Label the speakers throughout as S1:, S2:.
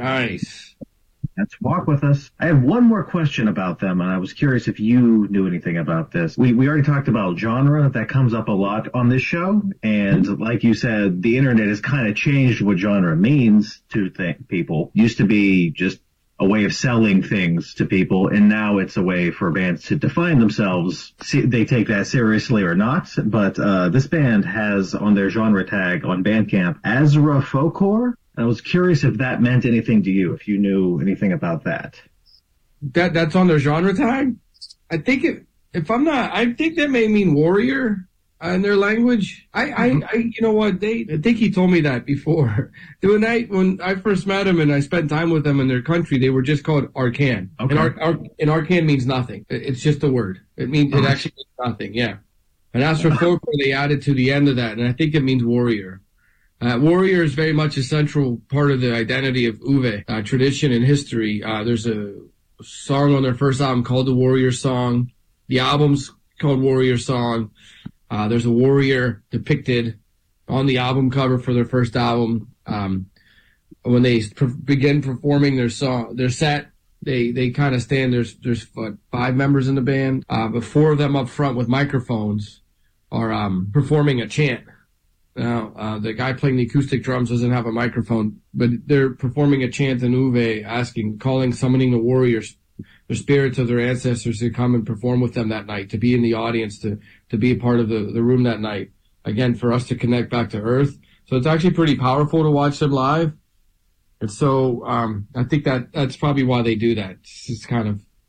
S1: Nice.
S2: Let's walk with us. I have one more question about them, and I was curious if you knew anything about this. We already talked about genre. That comes up a lot on this show. And like you said, the internet has kind of changed what genre means to people. Used to be just a way of selling things to people, and now it's a way for bands to define themselves. They take that seriously or not, but this band has on their genre tag on Bandcamp, Azra Folklore. I was curious if that meant anything to you, if you knew anything about that.
S1: That's on their genre tag? I think I think that may mean warrior in their language. You know what? I think he told me that before. When I first met him and I spent time with them in their country, they were just called Arcan.
S2: Okay.
S1: And Arcan means nothing. It's just a word. It actually means nothing. Yeah. And Azra Folklore, they added to the end of that, and I think it means warrior. Warrior is very much a central part of the identity of Uwe, tradition and history. There's a song on their first album called The Warrior Song. The album's called Warrior Song. There's a warrior depicted on the album cover for their first album. When they begin performing their set, they kind of stand. There's 5 members in the band, but 4 of them up front with microphones are performing a chant. Now, the guy playing the acoustic drums doesn't have a microphone, but they're performing a chant in Uwe, summoning the warriors, the spirits of their ancestors to come and perform with them that night, to be in the audience, to be a part of the room that night. Again, for us to connect back to Earth. So it's actually pretty powerful to watch them live. And so, I think that's probably why they do that. It's kind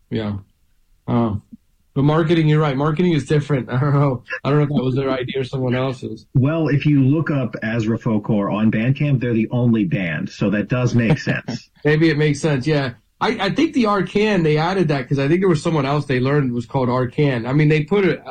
S1: of, but marketing, you're right. Marketing is different. I don't know if that was their idea or someone else's.
S2: Well, if you look up Azra Folklore on Bandcamp, they're the only band, so that does make sense.
S1: Maybe it makes sense, yeah. I think the Arcan, they added that because I think there was someone else they learned was called Arcan. I mean, they put it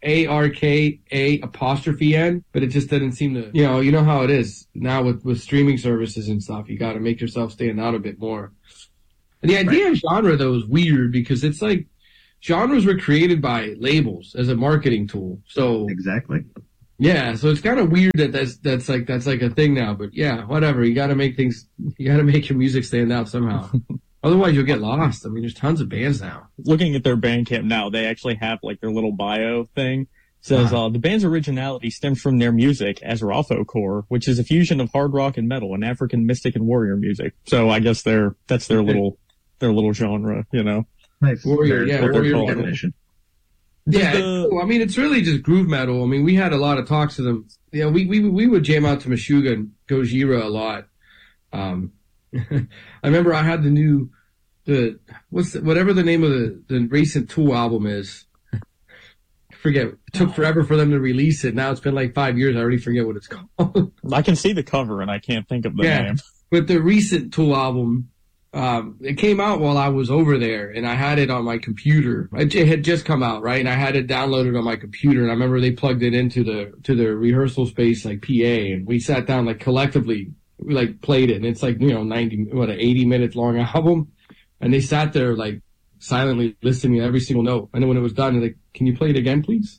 S1: ARKA''N, but it just didn't seem to, you know how it is now with streaming services and stuff. You got to make yourself stand out a bit more. And the idea of genre, though, is weird because it's like, genres were created by labels as a marketing tool. So
S2: exactly.
S1: Yeah, so it's kind of weird that's like a thing now. But yeah, whatever. You got to make your music stand out somehow. Otherwise, you'll get lost. I mean, there's tons of bands now.
S3: Looking at their Bandcamp now, they actually have like their little bio thing. It says the band's originality stems from their music, Azra Folklore, which is a fusion of hard rock and metal and African mystic and warrior music. So I guess that's their little genre,
S2: Nice.
S1: Warrior
S2: definition.
S1: Yeah, I mean, it's really just groove metal. I mean, we had a lot of talks to them. Yeah, we would jam out to Meshuggah and Gojira a lot. I remember I had whatever the name of the recent Tool album is. I forget. It took forever for them to release it. Now it's been like 5 years. I already forget what it's called.
S3: I can see the cover and I can't think of the name.
S1: But the recent Tool album, it came out while I was over there, and I had it on my computer. It had just come out, right? And I had it downloaded on my computer, and I remember they plugged it into the rehearsal space, like PA, and we sat down, like, collectively, we, like, played it, and it's like, 80 minutes long album, and they sat there, like, silently listening to every single note, and then when it was done, they're like, can you play it again, please?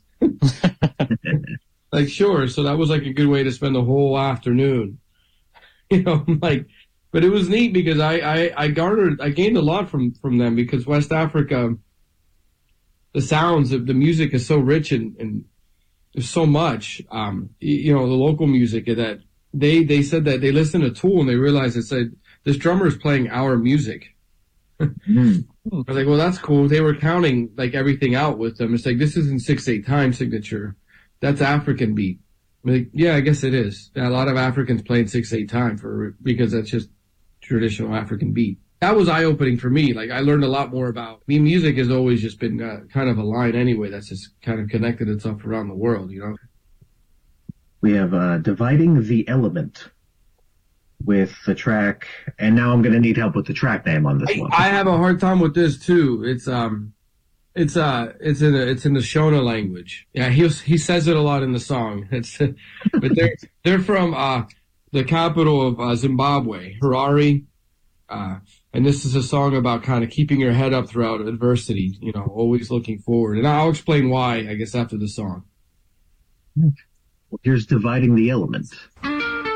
S1: Like, sure. So that was, like, a good way to spend the whole afternoon, But it was neat because I gained a lot from them because West Africa, the sounds of the music is so rich and there's so much, the local music that they said that they listened to Tool and they realized it said, this drummer is playing our music. I was like, well, that's cool. They were counting like everything out with them. It's like, this isn't 6/8 time signature. That's African beat. I'm like, yeah, I guess it is. Yeah, a lot of Africans playing 6/8 time because that's just traditional African beat. That was eye-opening for me. Like, I learned a lot more about, music has always just been kind of a line anyway that's just kind of connected itself around the world,
S2: We have Dividing the Element with the track, and now I'm going to need help with the track name on this one.
S1: I have a hard time with this too. It's in the Shona language. Yeah, he says it a lot in the song. But they're from the capital of Zimbabwe, Harare. And this is a song about kind of keeping your head up throughout adversity, always looking forward. And I'll explain why, I guess, after the song.
S2: Well, here's Dividing the Element.